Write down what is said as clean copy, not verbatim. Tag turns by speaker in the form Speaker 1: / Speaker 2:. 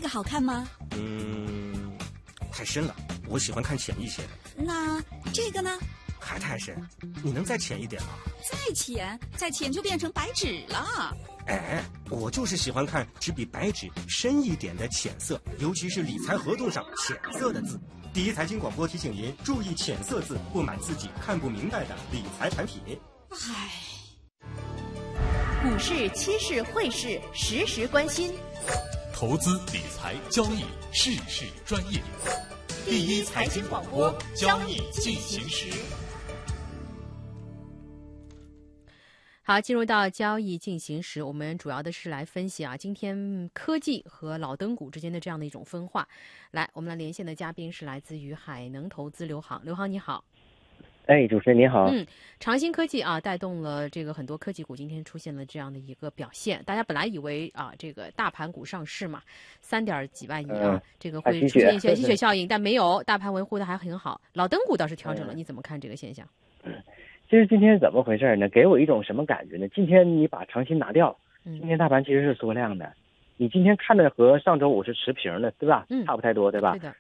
Speaker 1: 个好看吗？
Speaker 2: 太深了，我喜欢看浅一些的。
Speaker 1: 那这个呢？
Speaker 2: 还太深，你能再浅一点吗？
Speaker 1: 再浅就变成白纸了。
Speaker 2: 哎，我就是喜欢看只比白纸深一点的浅色，尤其是理财合同上浅色的字。第一财经广播提醒您注意浅色字，不买自己看不明白的理财产品。
Speaker 3: 股市、期市、汇市，时时关心。
Speaker 4: 投资理财交易，事事专业。第一财经广播，交易进行时。
Speaker 5: 好，进入到交易进行时，我们主要的是来分析今天科技和老登股之间的这样的一种分化。来，我们来连线的嘉宾是来自于海能投资刘航，刘航你好。
Speaker 6: 主持人您好。
Speaker 5: 长鑫科技带动了这个很多科技股今天出现了这样的一个表现。大家本来以为这个大盘股上市嘛，3点几万亿这个会出现一些吸血效应，但没有，大盘维护的还很好。老登股倒是调整了，你怎么看这个现象？
Speaker 6: 其实今天怎么回事呢？给我一种什么感觉呢？今天你把长鑫拿掉，今天大盘其实是缩量的。你今天看的和上周五是持平的，对吧？差不太多，对吧？